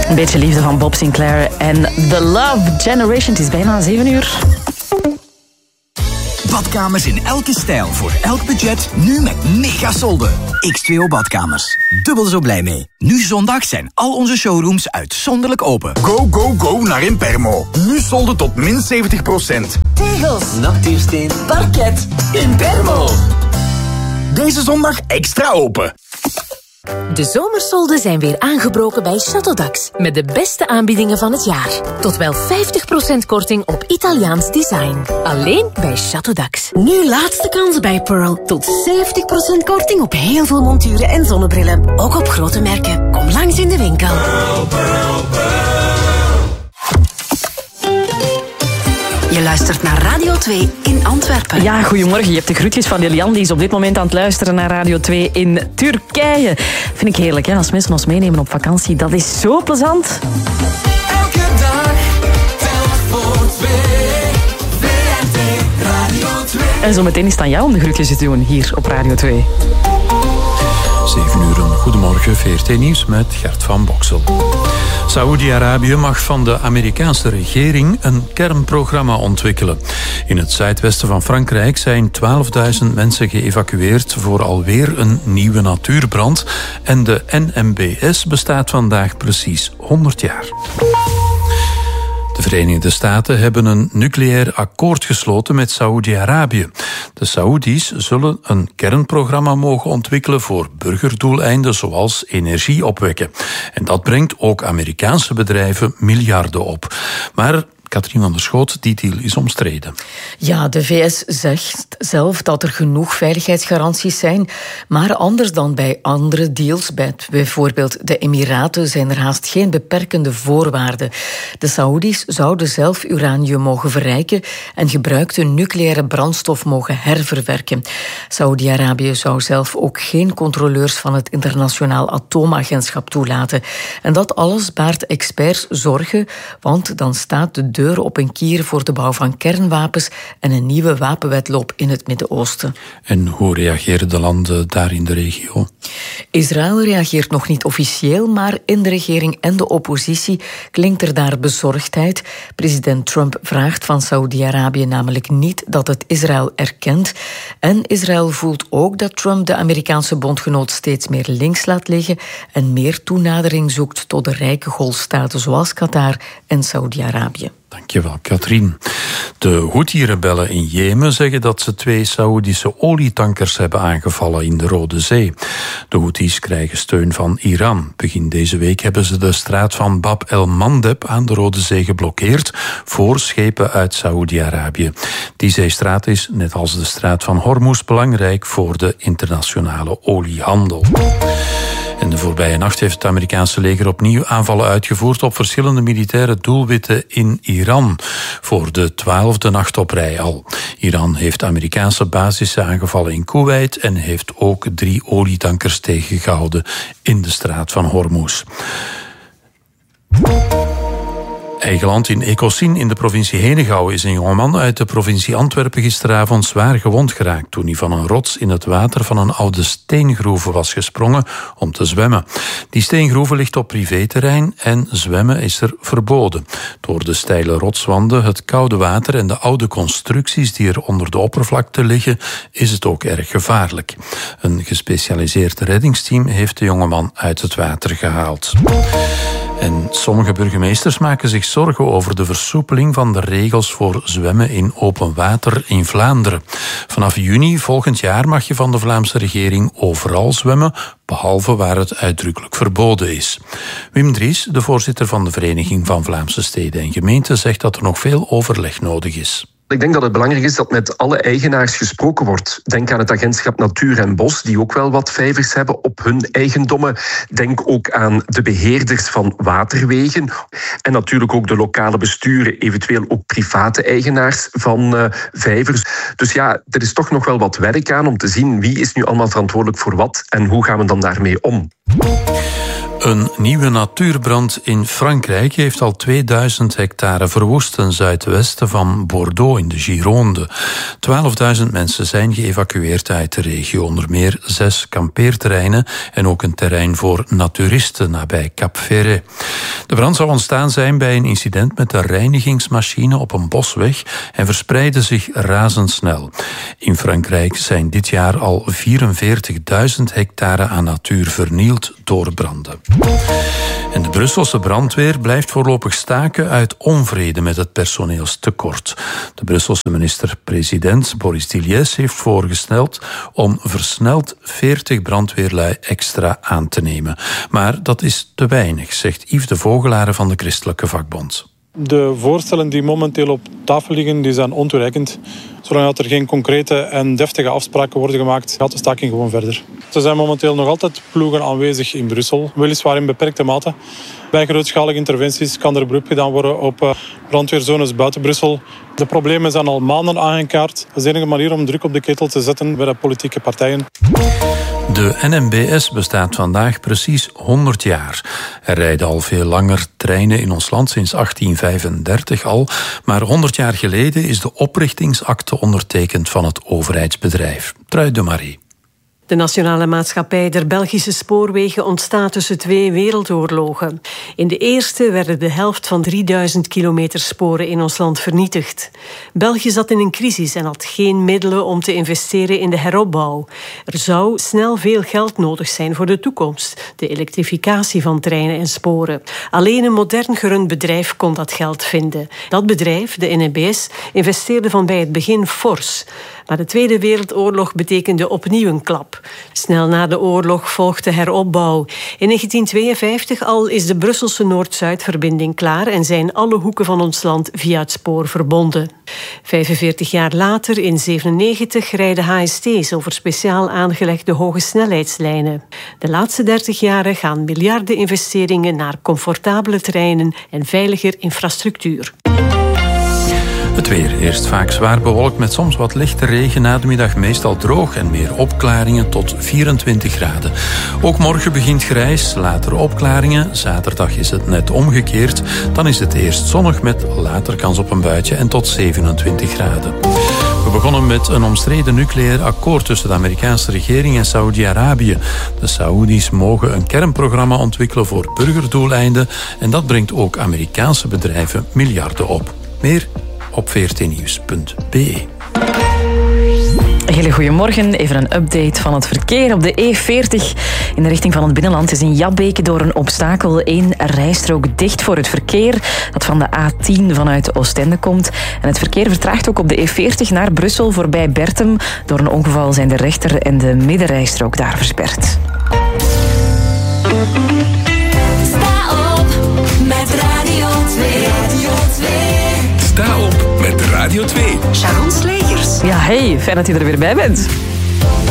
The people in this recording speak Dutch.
Een beetje liefde van Bob Sinclair en The Love Generation. Het is bijna 7 uur. Badkamers in elke stijl, voor elk budget, nu met megasolden. X2O Badkamers. Dubbel zo blij mee. Nu zondag zijn al onze showrooms uitzonderlijk open. Go, go, go naar Impermo. Nu solden tot min 70%. Tegels, natuursteen, parket, Impermo. Deze zondag extra open. De zomersolden zijn weer aangebroken bij Chateau d'Ax. Met de beste aanbiedingen van het jaar. Tot wel 50% korting op Italiaans design. Alleen bij Chateau d'Ax. Nu laatste kans bij Pearl. Tot 70% korting op heel veel monturen en zonnebrillen. Ook op grote merken. Kom langs in de winkel. Pearl, Pearl, Pearl. Je luistert naar Radio 2 in Antwerpen. Ja, goedemorgen. Je hebt de groetjes van Lilian. Die is op dit moment aan het luisteren naar Radio 2 in Turkije. Vind ik heerlijk, hè? Als mensen ons meenemen op vakantie. Dat is zo plezant. Elke dag, telk voor 2. VRT Radio 2. En zo meteen is het aan jou om de groetjes te doen hier op Radio 2. 7 uur, goedemorgen, VRT Nieuws met Gert van Boksel. Saoedi-Arabië mag van de Amerikaanse regering een kernprogramma ontwikkelen. In het zuidwesten van Frankrijk zijn 12.000 mensen geëvacueerd voor alweer een nieuwe natuurbrand. En de NMBS bestaat vandaag precies 100 jaar. De Verenigde Staten hebben een nucleair akkoord gesloten met Saoedi-Arabië. De Saoedi's zullen een kernprogramma mogen ontwikkelen voor burgerdoeleinden zoals energie opwekken. En dat brengt ook Amerikaanse bedrijven miljarden op. Maar Katrien van der Schoot, die deal is omstreden. Ja, de VS zegt zelf dat er genoeg veiligheidsgaranties zijn, maar anders dan bij andere deals, bij bijvoorbeeld de Emiraten, zijn er haast geen beperkende voorwaarden. De Saoedi's zouden zelf uranium mogen verrijken en gebruikte nucleaire brandstof mogen herverwerken. Saoedi-Arabië zou zelf ook geen controleurs van het Internationaal Atoomagentschap toelaten. En dat alles baart experts zorgen, want dan staat de deur op een kier voor de bouw van kernwapens en een nieuwe wapenwedloop in het Midden-Oosten. En hoe reageren de landen daar in de regio? Israël reageert nog niet officieel, maar in de regering en de oppositie klinkt er daar bezorgdheid. President Trump vraagt van Saoedi-Arabië namelijk niet dat het Israël erkent. En Israël voelt ook dat Trump de Amerikaanse bondgenoot steeds meer links laat liggen en meer toenadering zoekt tot de rijke golfstaten zoals Qatar en Saoedi-Arabië. Dankjewel, Katrien. De Houthi-rebellen in Jemen zeggen dat ze 2 Saoedische olietankers hebben aangevallen in de Rode Zee. De Houthis krijgen steun van Iran. Begin deze week hebben ze de straat van Bab el-Mandeb aan de Rode Zee geblokkeerd voor schepen uit Saoedi-Arabië. Die zeestraat is, net als de straat van Hormuz, belangrijk voor de internationale oliehandel. En de voorbije nacht heeft het Amerikaanse leger opnieuw aanvallen uitgevoerd op verschillende militaire doelwitten in Iran. Voor de 12e nacht op rij al. Iran heeft Amerikaanse basissen aangevallen in Kuwait en heeft ook 3 olietankers tegengehouden in de straat van Hormuz. Eigen land in Ecossin in de provincie Henegouwen is een jongeman uit de provincie Antwerpen gisteravond zwaar gewond geraakt toen hij van een rots in het water van een oude steengroeve was gesprongen om te zwemmen. Die steengroeve ligt op privéterrein en zwemmen is er verboden. Door de steile rotswanden, het koude water en de oude constructies die er onder de oppervlakte liggen, is het ook erg gevaarlijk. Een gespecialiseerd reddingsteam heeft de jongeman uit het water gehaald. En sommige burgemeesters maken zich zorgen over de versoepeling van de regels voor zwemmen in open water in Vlaanderen. Vanaf juni volgend jaar mag je van de Vlaamse regering overal zwemmen, behalve waar het uitdrukkelijk verboden is. Wim Dries, de voorzitter van de Vereniging van Vlaamse Steden en Gemeenten, zegt dat er nog veel overleg nodig is. Ik denk dat het belangrijk is dat met alle eigenaars gesproken wordt. Denk aan het agentschap Natuur en Bos, die ook wel wat vijvers hebben op hun eigendommen. Denk ook aan de beheerders van waterwegen. En natuurlijk ook de lokale besturen, eventueel ook private eigenaars van vijvers. Dus ja, er is toch nog wel wat werk aan om te zien wie is nu allemaal verantwoordelijk voor wat en hoe gaan we dan daarmee om. Een nieuwe natuurbrand in Frankrijk heeft al 2000 hectare verwoest ten zuidwesten van Bordeaux in de Gironde. 12.000 mensen zijn geëvacueerd uit de regio, onder meer 6 kampeerterreinen en ook een terrein voor naturisten nabij Cap Ferret. De brand zou ontstaan zijn bij een incident met de reinigingsmachine op een bosweg en verspreidde zich razendsnel. In Frankrijk zijn dit jaar al 44.000 hectare aan natuur vernield door branden. En de Brusselse brandweer blijft voorlopig staken uit onvrede met het personeelstekort. De Brusselse minister-president Boris Tilliès heeft voorgesteld om versneld 40 brandweerlui extra aan te nemen. Maar dat is te weinig, zegt Yves de Vogelare van de Christelijke Vakbond. De voorstellen die momenteel op tafel liggen, die zijn ontoereikend. Zolang er geen concrete en deftige afspraken worden gemaakt, gaat de staking gewoon verder. Er zijn momenteel nog altijd ploegen aanwezig in Brussel, weliswaar in beperkte mate. Bij grootschalige interventies kan er beroep gedaan worden op brandweerzones buiten Brussel. De problemen zijn al maanden aangekaart. Dat is de enige manier om druk op de ketel te zetten bij de politieke partijen. De NMBS bestaat vandaag precies 100 jaar. Er rijden al veel langer treinen in ons land, sinds 1835 al. Maar 100 jaar geleden is de oprichtingsakte ondertekend van het overheidsbedrijf. Trui de Marie. De Nationale Maatschappij der Belgische Spoorwegen ontstaat tussen 2 wereldoorlogen. In de eerste werden de helft van 3000 kilometer sporen in ons land vernietigd. België zat in een crisis en had geen middelen om te investeren in de heropbouw. Er zou snel veel geld nodig zijn voor de toekomst, de elektrificatie van treinen en sporen. Alleen een modern gerund bedrijf kon dat geld vinden. Dat bedrijf, de NMBS, investeerde van bij het begin fors. Maar de Tweede Wereldoorlog betekende opnieuw een klap. Snel na de oorlog volgde heropbouw. In 1952 al is de Brusselse Noord-Zuid-verbinding klaar en zijn alle hoeken van ons land via het spoor verbonden. 45 jaar later, in 1997, rijden HST's over speciaal aangelegde hoge snelheidslijnen. De laatste 30 jaren gaan miljarden investeringen naar comfortabele treinen en veiliger infrastructuur. Het weer. Eerst vaak zwaar bewolkt met soms wat lichte regen. Na de middag meestal droog en meer opklaringen tot 24 graden. Ook morgen begint grijs, later opklaringen. Zaterdag is het net omgekeerd. Dan is het eerst zonnig met later kans op een buitje en tot 27 graden. We begonnen met een omstreden nucleair akkoord tussen de Amerikaanse regering en Saoedi-Arabië. De Saoedi's mogen een kernprogramma ontwikkelen voor burgerdoeleinden en dat brengt ook Amerikaanse bedrijven miljarden op. Meer op vrtnieuws.be. Hele goedemorgen. Even een update van het verkeer. Op de E40 in de richting van het binnenland is in Jabbeke door een obstakel 1 rijstrook dicht voor het verkeer dat van de A10 vanuit Oostende komt. En het verkeer vertraagt ook op de E40 naar Brussel voorbij Bertem. Door een ongeval zijn de rechter- en de middenrijstrook daar versperd. Sta op met Radio 2. Radio 2. Sta op met Radio 2. Sharon Slegers. Ja, hey, fijn dat je er weer bij bent.